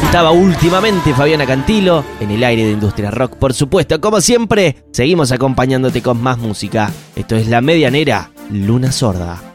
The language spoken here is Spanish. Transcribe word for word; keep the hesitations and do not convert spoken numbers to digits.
cantaba últimamente Fabiana Cantilo en el aire de Industria Rock. Por supuesto, como siempre, seguimos acompañándote con más música. Esto es La Medianera, Luna Sorda.